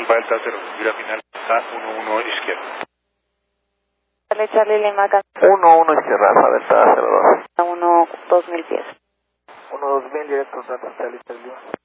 Alfa Delta 0, gira final a 11 izquierda. Charlie Lima acá. 11 izquierda, Alfa Delta 02. A 1-2000 pies. 1-2000 directo, Santa Charlie Lima.